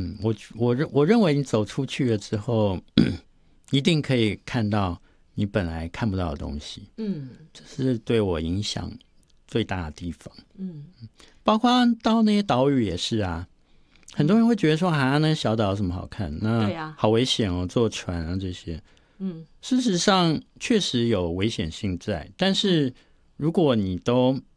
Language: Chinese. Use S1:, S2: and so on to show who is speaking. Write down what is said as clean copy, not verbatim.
S1: 我认为你走出去了之后，一定可以看到你本来看不到的东西。这是对我影响最大的地方。包括到那些岛屿也是啊。很多人会觉得说那小岛有什么好看？那好危险哦，坐船啊这些。事实上确实有危险性在，但是如果你都